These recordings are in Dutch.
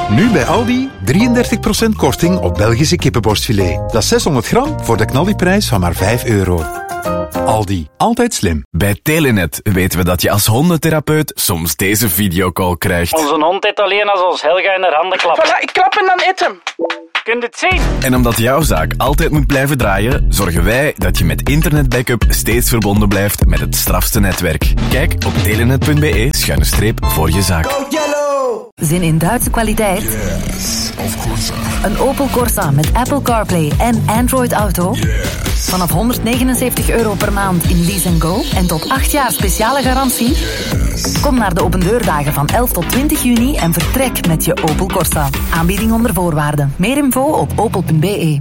Nu bij Aldi 33% korting op Belgische kippenborstfilet. Dat is 600 gram voor de knaldiprijs van maar €5. Aldi, altijd slim. Bij Telenet weten we dat je als hondentherapeut soms deze videocall krijgt. Onze hond eet alleen als ons Helga in haar handen klapt. Voilà, ik klap en dan eet hem. Kun je het zien? En omdat jouw zaak altijd moet blijven draaien, zorgen wij dat je met internetbackup steeds verbonden blijft met het strafste netwerk. Kijk op telenet.be/streep voor je zaak. Zin in Duitse kwaliteit? Yes, of course. Een Opel Corsa met Apple CarPlay en Android Auto? Yes. Vanaf €179 per maand in Lease & Go en tot 8 jaar speciale garantie? Yes. Kom naar de opendeurdagen van 11 tot 20 juni en vertrek met je Opel Corsa. Aanbieding onder voorwaarden. Meer info op opel.be.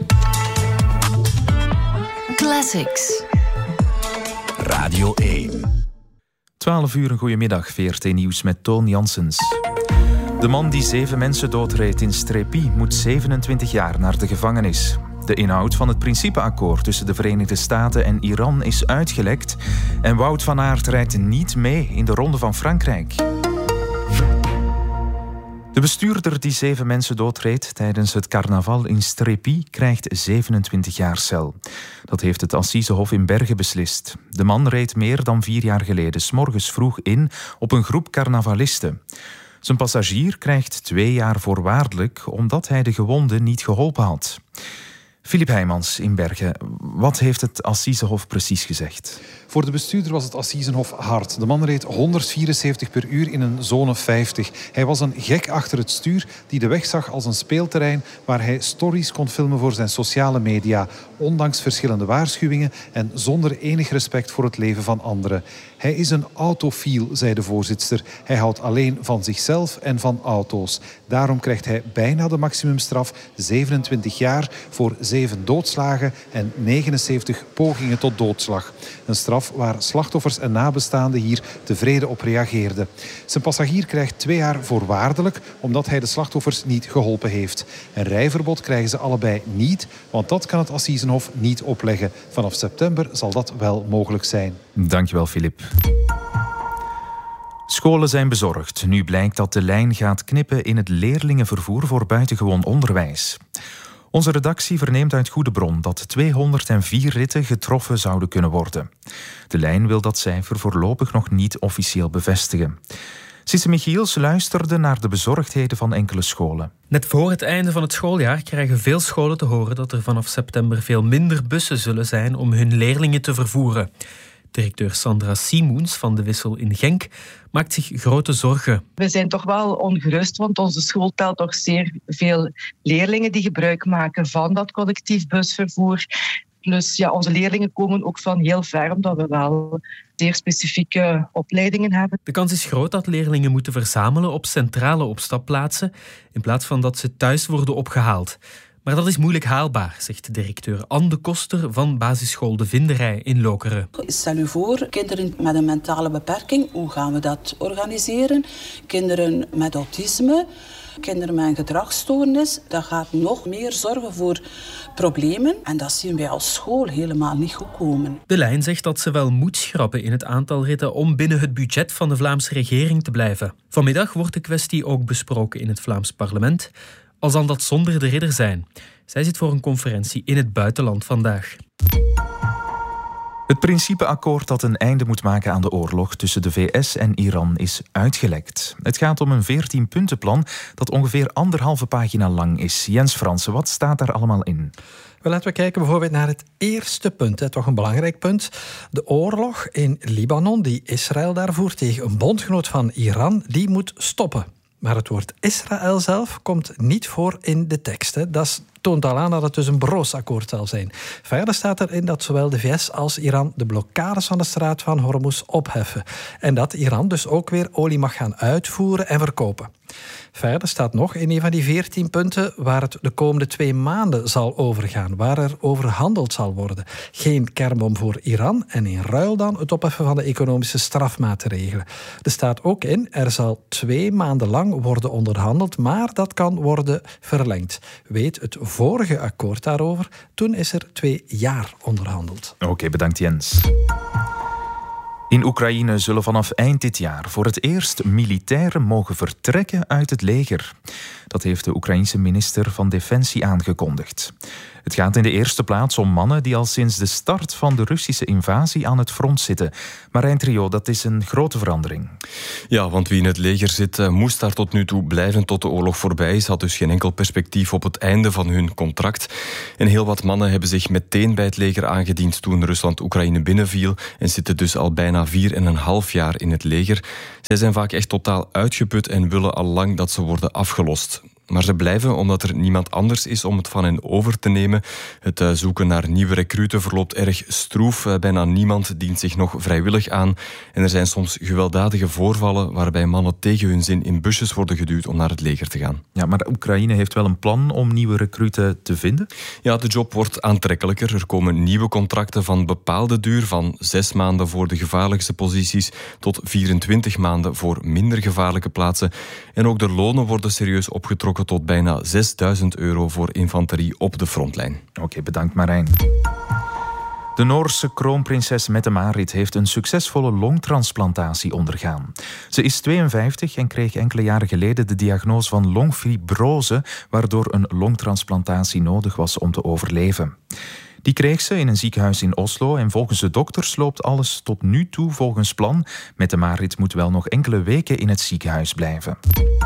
Classics. Radio 1. 12 uur, een goedemiddag. VRT Nieuws met Toon Janssens. De man die 7 mensen doodreed in Strepi moet 27 jaar naar de gevangenis. De inhoud van het principeakkoord tussen de Verenigde Staten en Iran is uitgelekt en Wout van Aert rijdt niet mee in de Ronde van Frankrijk. De bestuurder die 7 mensen doodreed tijdens het carnaval in Strepi krijgt 27 jaar cel. Dat heeft het Assisehof in Bergen beslist. De man reed meer dan 4 jaar geleden 's morgens vroeg in op een groep carnavalisten. Zijn passagier krijgt 2 jaar voorwaardelijk omdat hij de gewonden niet geholpen had. Filip Heijmans in Bergen. Wat heeft het Assisehof precies gezegd? Voor de bestuurder was het Assisehof hard. De man reed 174 per uur in een zone 50. Hij was een gek achter het stuur die de weg zag als een speelterrein waar hij stories kon filmen voor zijn sociale media, ondanks verschillende waarschuwingen en zonder enig respect voor het leven van anderen. Hij is een autofiel, zei de voorzitster. Hij houdt alleen van zichzelf en van auto's. Daarom krijgt hij bijna de maximumstraf, 27 jaar voor 7 doodslagen en 79 pogingen tot doodslag. Een straf waar slachtoffers en nabestaanden hier tevreden op reageerden. Zijn passagier krijgt 2 jaar voorwaardelijk omdat hij de slachtoffers niet geholpen heeft. Een rijverbod krijgen ze allebei niet, want dat kan het Assisehof niet opleggen. Vanaf september zal dat wel mogelijk zijn. Dankjewel, Filip. Scholen zijn bezorgd. Nu blijkt dat de lijn gaat knippen in het leerlingenvervoer voor buitengewoon onderwijs. Onze redactie verneemt uit goede bron dat 204 ritten getroffen zouden kunnen worden. De lijn wil dat cijfer voorlopig nog niet officieel bevestigen. Sisse Michiels luisterde naar de bezorgdheden van enkele scholen. Net voor het einde van het schooljaar krijgen veel scholen te horen dat er vanaf september veel minder bussen zullen zijn om hun leerlingen te vervoeren. Directeur Sandra Simoens van de Wissel in Genk maakt zich grote zorgen. We zijn toch wel ongerust, want onze school telt toch zeer veel leerlingen die gebruik maken van dat collectief busvervoer. Plus ja, onze leerlingen komen ook van heel ver, omdat we wel zeer specifieke opleidingen hebben. De kans is groot dat leerlingen moeten verzamelen op centrale opstapplaatsen in plaats van dat ze thuis worden opgehaald. Maar dat is moeilijk haalbaar, zegt directeur Anne de Koster van basisschool De Vinderij in Lokeren. Stel u voor, kinderen met een mentale beperking, hoe gaan we dat organiseren? Kinderen met autisme, kinderen met een gedragsstoornis, dat gaat nog meer zorgen voor problemen. En dat zien wij als school helemaal niet goed komen. De lijn zegt dat ze wel moet schrappen in het aantal ritten om binnen het budget van de Vlaamse regering te blijven. Vanmiddag wordt de kwestie ook besproken in het Vlaams parlement. Al zal dat zonder de ridder zijn. Zij zit voor een conferentie in het buitenland vandaag. Het principeakkoord dat een einde moet maken aan de oorlog tussen de VS en Iran is uitgelekt. Het gaat om een 14-puntenplan dat ongeveer 1,5 pagina lang is. Jens Fransen, wat staat daar allemaal in? Wel, laten we kijken bijvoorbeeld naar het eerste punt, toch een belangrijk punt. De oorlog in Libanon, die Israël daar voert tegen een bondgenoot van Iran, die moet stoppen. Maar het woord Israël zelf komt niet voor in de tekst. Dat toont al aan dat het dus een broos akkoord zal zijn. Verder staat erin dat zowel de VS als Iran de blokkades van de straat van Hormuz opheffen. En dat Iran dus ook weer olie mag gaan uitvoeren en verkopen. Verder staat nog in een van die 14 punten waar het de komende 2 maanden zal overgaan, waar er over gehandeld zal worden. Geen kernbom voor Iran en in ruil dan het opheffen van de economische strafmaatregelen. Er staat ook in, er zal 2 maanden lang worden onderhandeld, maar dat kan worden verlengd. Weet het vorige akkoord daarover, toen is er 2 jaar onderhandeld. Oké, bedankt Jens. In Oekraïne zullen vanaf eind dit jaar voor het eerst militairen mogen vertrekken uit het leger. Dat heeft de Oekraïense minister van Defensie aangekondigd. Het gaat in de eerste plaats om mannen die al sinds de start van de Russische invasie aan het front zitten. Marijn Trio, dat is een grote verandering. Ja, want wie in het leger zit, moest daar tot nu toe blijven tot de oorlog voorbij is. Had dus geen enkel perspectief op het einde van hun contract. En heel wat mannen hebben zich meteen bij het leger aangediend toen Rusland Oekraïne binnenviel en zitten dus al bijna 4,5 jaar in het leger. Zij zijn vaak echt totaal uitgeput en willen al lang dat ze worden afgelost. Maar ze blijven omdat er niemand anders is om het van hen over te nemen. Het zoeken naar nieuwe recruten verloopt erg stroef. Bijna niemand dient zich nog vrijwillig aan. En er zijn soms gewelddadige voorvallen waarbij mannen tegen hun zin in busjes worden geduwd om naar het leger te gaan. Ja, maar Oekraïne heeft wel een plan om nieuwe recruten te vinden? Ja, de job wordt aantrekkelijker. Er komen nieuwe contracten van bepaalde duur, van 6 maanden voor de gevaarlijkste posities tot 24 maanden voor minder gevaarlijke plaatsen. En ook de lonen worden serieus opgetrokken tot bijna €6.000 voor infanterie op de frontlijn. Oké, bedankt Marijn. De Noorse kroonprinses Mette-Marit heeft een succesvolle longtransplantatie ondergaan. Ze is 52 en kreeg enkele jaren geleden de diagnose van longfibrose, waardoor een longtransplantatie nodig was om te overleven. Die kreeg ze in een ziekenhuis in Oslo en volgens de dokters loopt alles tot nu toe volgens plan. Mette-Marit moet wel nog enkele weken in het ziekenhuis blijven.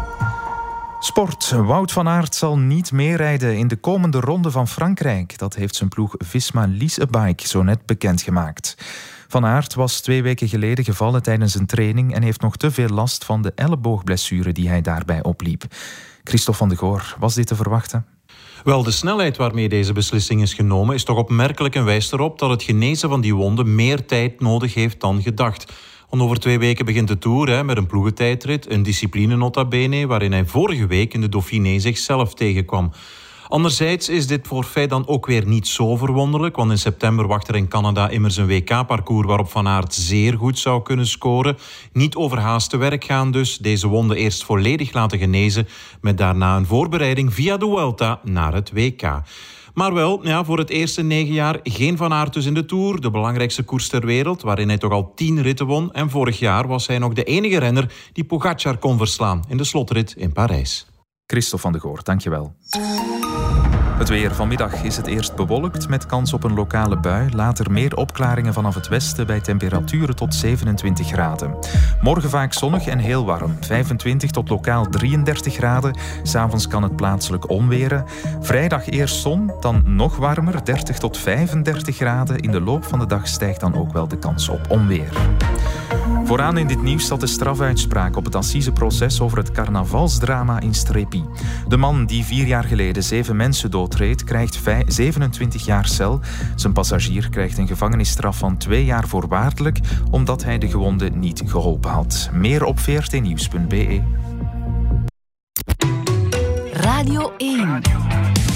Sport. Wout van Aert zal niet meerijden in de komende ronde van Frankrijk. Dat heeft zijn ploeg Visma Leasebike zo net bekendgemaakt. Van Aert was 2 weken geleden gevallen tijdens een training en heeft nog te veel last van de elleboogblessure die hij daarbij opliep. Christophe van de Goor, was dit te verwachten? Wel, de snelheid waarmee deze beslissing is genomen is toch opmerkelijk en wijst erop dat het genezen van die wonden meer tijd nodig heeft dan gedacht. Want over 2 weken begint de Tour met een ploegentijdrit, een discipline nota bene, waarin hij vorige week in de Dauphiné zichzelf tegenkwam. Anderzijds is dit forfait dan ook weer niet zo verwonderlijk, want in september wacht er in Canada immers een WK-parcours waarop Van Aert zeer goed zou kunnen scoren. Niet overhaast te werk gaan dus, deze wonden eerst volledig laten genezen, met daarna een voorbereiding via de Vuelta naar het WK. Maar wel, voor het eerste 9 jaar geen Van Aert dus in de Tour, de belangrijkste koers ter wereld, waarin hij toch al 10 ritten won. En vorig jaar was hij nog de enige renner die Pogačar kon verslaan in de slotrit in Parijs. Christophe van de Goor, dankjewel. Het weer. Vanmiddag is het eerst bewolkt met kans op een lokale bui. Later meer opklaringen vanaf het westen bij temperaturen tot 27 graden. Morgen vaak zonnig en heel warm. 25 tot lokaal 33 graden. 's Avonds kan het plaatselijk onweren. Vrijdag eerst zon, dan nog warmer. 30 tot 35 graden. In de loop van de dag stijgt dan ook wel de kans op onweer. Vooraan in dit nieuws staat de strafuitspraak op het assiseproces over het carnavalsdrama in Strepy. De man die 4 jaar geleden 7 mensen doodreed, krijgt 27 jaar cel. Zijn passagier krijgt een gevangenisstraf van 2 jaar voorwaardelijk, omdat hij de gewonden niet geholpen had. Meer op vrtnieuws.be. Radio 1.